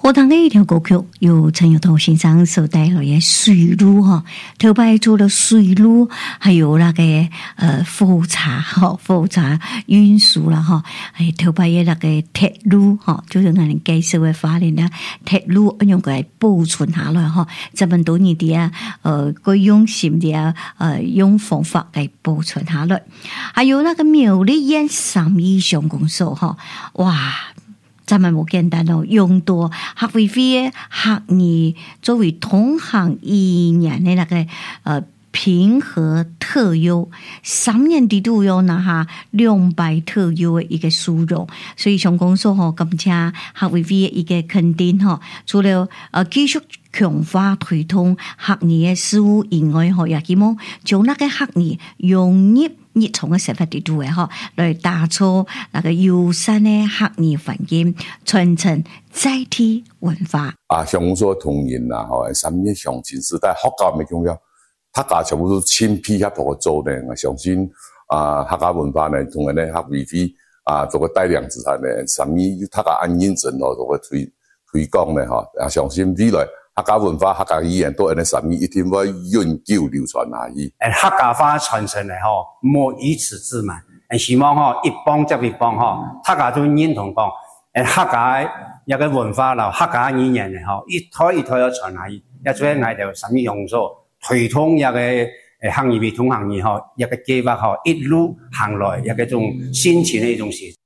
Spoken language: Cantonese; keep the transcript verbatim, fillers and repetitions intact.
荷塘的一条歌曲由陈友彤先生所带来的水路哈，特别做了水路，还有那个呃复查哈，复查运输啦哈，还特别的那个铁路哈，就是我们介绍的法令的铁路用来保存下来哈，这么多年的啊呃，个用心的啊呃用方法来保存下来，还有那个苗栗县三义乡公所哈，哇！真係冇簡單咯，用到客委會客語作為同行一年的那個呃評核特優，三年的都有拿下兩百特優的一個殊榮，所以鄉公所嗬，感謝客委會一個肯定嗬，除了呃繼續強化推動客語的事務以外嗬，也希望將那個客語融入日常嘅生活地度嘅嗬，來打造那個友善嘅客語環境，傳承在地文化。 啊，鄉公所同仁啦，嗬，三年鄉親時代客家咪重要，客家全部都親批合同做呢。我相信啊，客家文化呢，同埋呢客委會啊，做個帶領之下呢，三年客家按認真咯，做個推推廣呢，嗬，啊，相信未來。客家文化、客家語言都喺呢三年一定會永久流傳下去。 誒，客家話傳承嚟嗬，莫以此自滿。誒，希望嗬一幫接一幫嗬，客家都認同講，誒客家一個文化啦，客家語言嚟嗬，一胎一胎要傳下去，一做喺就三義鄉所推動一個誒客語通行語嗬，一個計劃嗬，一路行來一個種先前嘅一種事。